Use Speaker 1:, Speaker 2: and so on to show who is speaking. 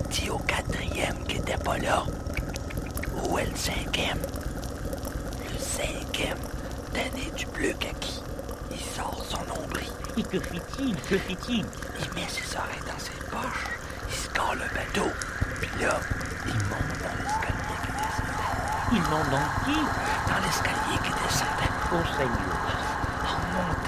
Speaker 1: dit au quatrième qui était pas là. Où est le cinquième? Le cinquième, Danny du bleu kaki. Il sort son nombril.
Speaker 2: Et que fait-il? Que fait-il?
Speaker 1: Il met ses oreilles dans ses poches. Il score le bateau. Puis là, il monte dans l'escalier qui descendait.
Speaker 2: Il monte dans qui?
Speaker 1: Dans l'escalier qui descendait.
Speaker 2: Oh Seigneur.
Speaker 1: En montant